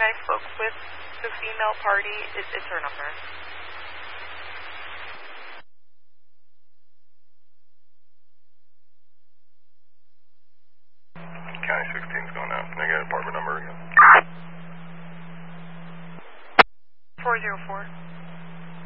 I spoke with the female party. It's her number. County 16's going out. Can I get an apartment number again? 404.